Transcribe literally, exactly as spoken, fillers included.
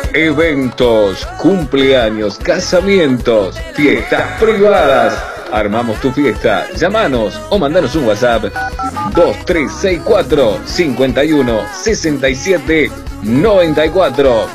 Eventos, cumpleaños, casamientos, fiestas privadas. Armamos tu fiesta. Llámanos o mandanos un WhatsApp dos tres seis cuatro, cinco uno, seis siete nueve cuatro.